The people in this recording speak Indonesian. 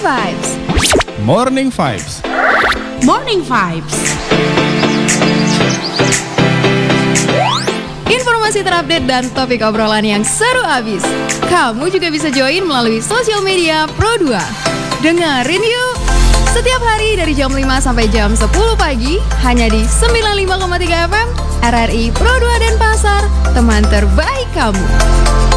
Vibes. Morning Vibes. Morning Vibes. Informasi terupdate dan topik obrolan yang seru abis. Kamu juga bisa join melalui sosial media Pro2. Dengerin yuk. Setiap hari dari jam 5 sampai jam 10 pagi hanya di 95,3 FM RRI Pro2 Denpasar, teman terbaik kamu.